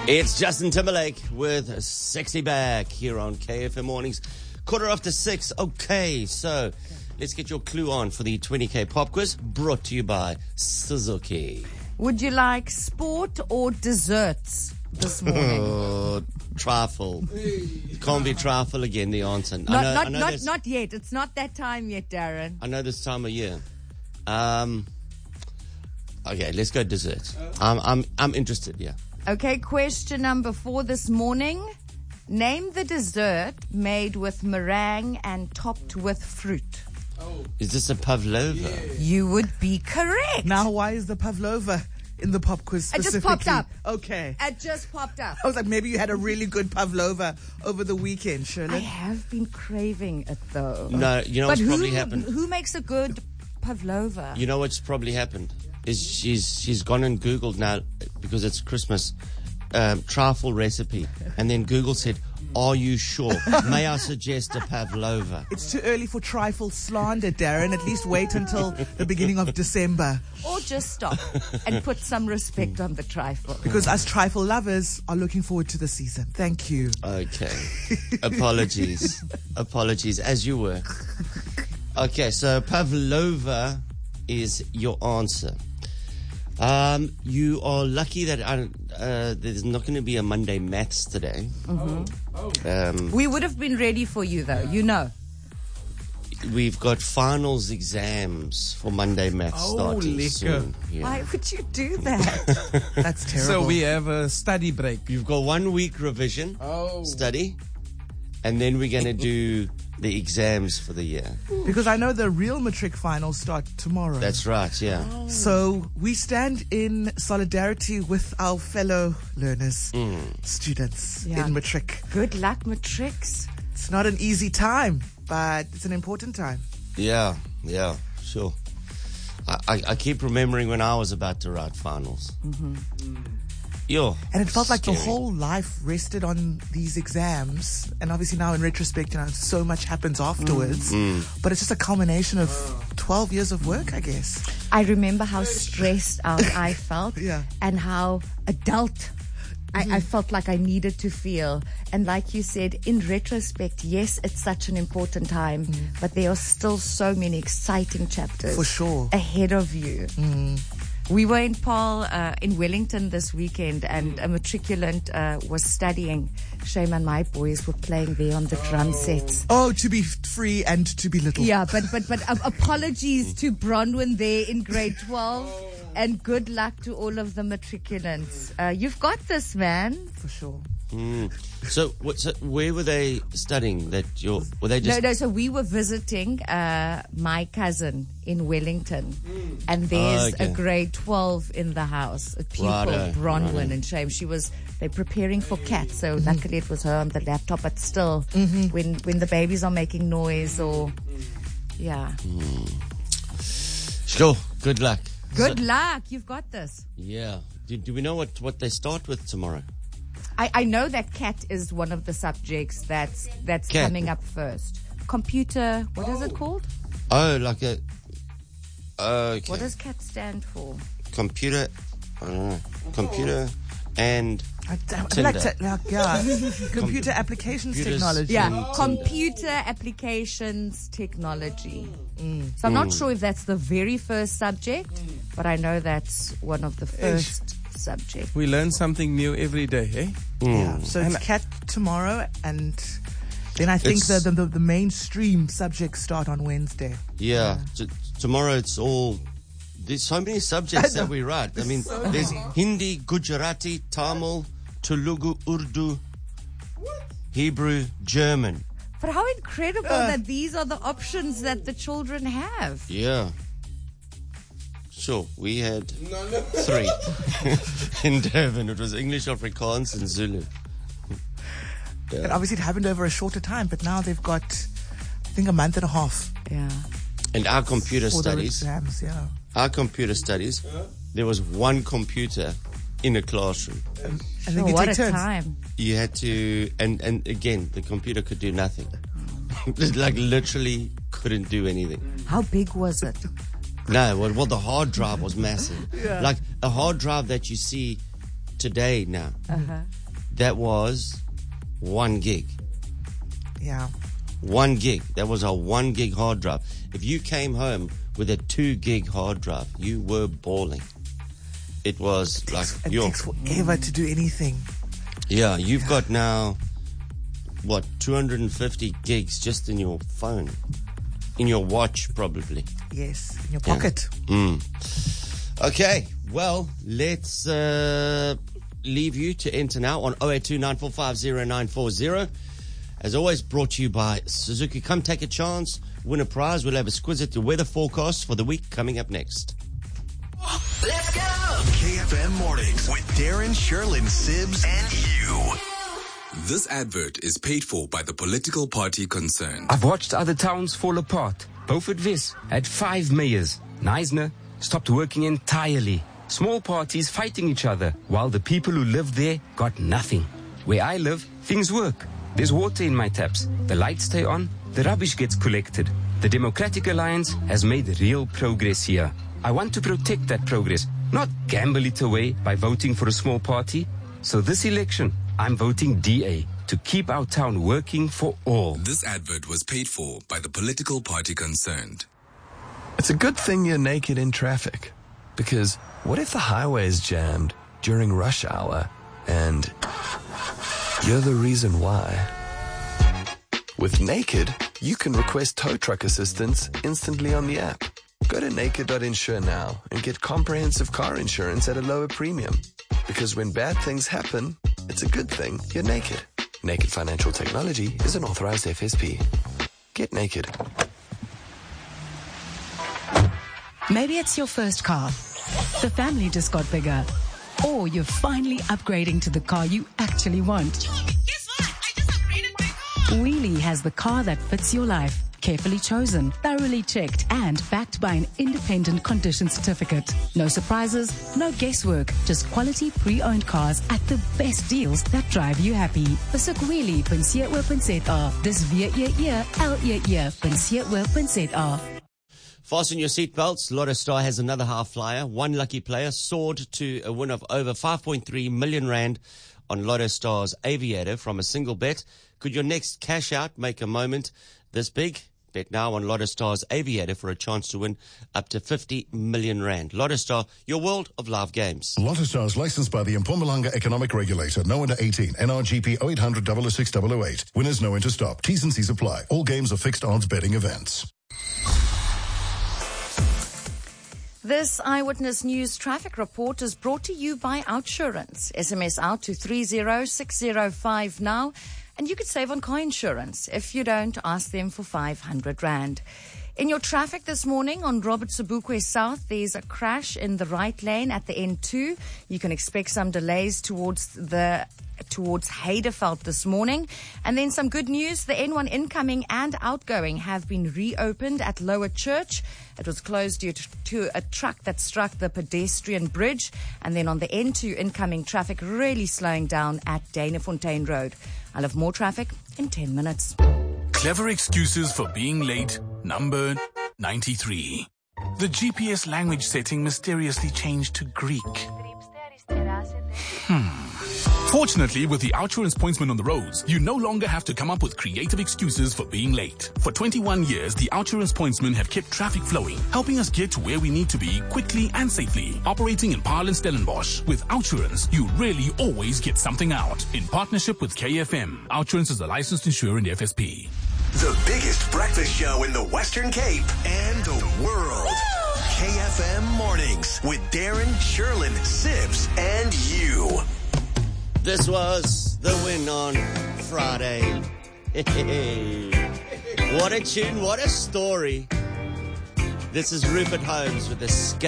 It's Justin Timberlake with Sexy Back here on KFM Mornings. 6:15. Okay, so let's get your clue on for the 20K pop quiz brought to you by Suzuki. Would you like sport or desserts this morning? Trifle. Can't be trifle again, the answer. Not yet. It's not that time yet, Darren. I know this time of year. Okay, let's go dessert. I'm interested, yeah. Okay, question number 4 this morning. Name the dessert made with meringue and topped with fruit. Is this a pavlova? Yeah. You would be correct. Now, why is the pavlova in the pop quiz It specifically? just popped up. Okay. It just popped up. I was like, maybe you had a really good pavlova over the weekend, Shirley. I have been craving it, though. No, you know But what's probably happened? Who makes a good pavlova? You know what's probably happened? Is she's gone and Googled now, because it's Christmas, trifle recipe. And then Google said, are you sure? May I suggest a pavlova? It's too early for trifle slander, Darren. At least wait until the beginning of December. Or just stop and put some respect on the trifle. Because us trifle lovers are looking forward to the season. Thank you. Okay. Apologies, as you were. Okay, so pavlova is your answer. You are lucky that there's not going to be a Monday maths today. We would have been ready for you, though. You know. We've got finals exams for Monday maths starting soon. Yeah. Why would you do that? That's terrible. So we have a study break. You've got 1 week revision, study, and then we're going to do the exams for the year. Because I know the real matric finals start tomorrow. That's right, yeah. So we stand in solidarity with our fellow learners, students Yeah. in matric. Good luck, matrix. It's not an easy time, but it's an important time. Yeah, sure. I keep remembering when I was about to write finals. Yo, And it felt like the scary. whole life rested on these exams. And obviously now in retrospect, so much happens afterwards. But it's just a culmination of 12 years of work, I guess. I remember how stressed out I felt Yeah. and how adult I felt like I needed to feel. And like you said, in retrospect, yes, it's such an important time, but there are still so many exciting chapters For sure. ahead of you. We were in Paarl, in Wellington this weekend, and a matriculant was studying. Shame and my boys were playing there on the drum sets. Oh, to be free and to be little. Yeah, but apologies to Bronwyn there in grade 12, and good luck to all of the matriculants. You've got this, man. For sure. So where were they studying? Were they just? No. So we were visiting my cousin in Wellington, and there's Okay. a grade 12 in the house. A pupil, Righto, Bronwyn, righto. and Shame. They're preparing for CAT, so luckily it was her on the laptop. But still, when the babies are making noise, or yeah, Sure. Good luck. good luck. You've got this. Yeah. Do we know what they start with tomorrow? I know that CAT is one of the subjects that's CAT. coming up first. Computer, what is it called? Oh, like a. Okay. What does CAT stand for? Computer? I don't know. Computer and I Tinder. like computer applications Computers. technology. Yeah, computer applications technology. So I'm not sure if that's the very first subject, but I know that's one of the first subjects. We learn something new every day, eh? Yeah. So it's CAT tomorrow, and then I think It's- the mainstream subjects start on Wednesday. Yeah. Tomorrow it's all. There's so many subjects that we write. I mean, there's Hindi, Gujarati, Tamil, Telugu, Urdu, Hebrew, German. But how incredible that these are the options that the children have. Yeah. Sure, we had 3 in Durban. It was English, Afrikaans, and Zulu. And obviously it happened over a shorter time, but now they've got, I think, a month and a half Yeah. And our computer for their studies, exams. Yeah. there was one computer in a classroom. And Sure, then you what take a turns. time. You had to, and again, the computer could do nothing. Like literally couldn't do anything. How big was it? No, well, the hard drive was massive. Like a hard drive that you see today now. That was 1 gig. Yeah. 1 gig. That was a 1 gig hard drive. If you came home with a 2 gig hard drive, you were balling. It was It like takes forever to do anything. Yeah, you've got now, 250 gigs just in your phone. In your watch, probably. Yes, in your pocket. Okay, well, let's leave you to enter now on 082-945-0940. As always, brought to you by Suzuki. Come take a chance, win a prize. We'll have exquisite weather forecast for the week coming up next. Let's go! KFM Mornings with Darren, Sherlyn, Sibs, and you. This advert is paid for by the political party concerned. I've watched other towns fall apart. Beaufort Wes had 5 mayors. Neisner stopped working entirely. Small parties fighting each other, while the people who lived there got nothing. Where I live, things work. There's water in my taps. The lights stay on. The rubbish gets collected. The Democratic Alliance has made real progress here. I want to protect that progress, not gamble it away by voting for a small party. So this election, I'm voting DA to keep our town working for all. This advert was paid for by the political party concerned. It's a good thing you're naked in traffic. Because what if the highway is jammed during rush hour and you're the reason why? With Naked, you can request tow truck assistance instantly on the app. Go to naked.insure now and get comprehensive car insurance at a lower premium. Because when bad things happen, it's a good thing you're naked. Naked Financial Technology is an authorized FSP. Get naked. Maybe it's your first car. The family just got bigger. Or you're finally upgrading to the car you actually want. Guess what? I just upgraded my car. Wheelie has the car that fits your life. Carefully chosen, thoroughly checked, and backed by an independent condition certificate. No surprises, no guesswork, just quality pre-owned cars at the best deals that drive you happy. Besoek wheelie.co.za. Dis www.co.za. Fasten your seatbelts. Lotto Star has another half flyer. One lucky player soared to a win of over 5.3 million rand on Lotto Star's Aviator from a single bet. Could your next cash out make a moment this big? Bet now on Lotto Star's Aviator for a chance to win up to 50 million rand. Lotto Star, your world of live games. Lotto Star is licensed by the Mpumalanga Economic Regulator. No under 18. NRGP 0800 006 008. Winners know when to stop. T's and C's apply. All games are fixed odds betting events. This Eyewitness News traffic report is brought to you by Outsurance. SMS out to 30605 now. And you could save on car insurance. If you don't, ask them for 500 rand. In your traffic this morning on Robert Sobukwe South, there's a crash in the right lane at the N2. You can expect some delays towards Heideveld this morning. And then some good news. The N1 incoming and outgoing have been reopened at Lower Church. It was closed due to a truck that struck the pedestrian bridge. And then on the N2 incoming traffic really slowing down at Danafontein Road. I'll have more traffic in 10 minutes. Clever excuses for being late, number 93. The GPS language setting mysteriously changed to Greek. Fortunately, with the Outsurance Pointsman on the roads, you no longer have to come up with creative excuses for being late. For 21 years, the Outsurance Pointsmen have kept traffic flowing, helping us get to where we need to be quickly and safely. Operating in Paarl and Stellenbosch, with Outsurance, you really always get something out. In partnership with KFM, Outsurance is a licensed insurer in FSP. The biggest breakfast show in the Western Cape and the world. KFM Mornings with Darren, Sherlyn, Sibs, and you. This was the win on Friday. What a tune, what a story. This is Rupert Holmes with the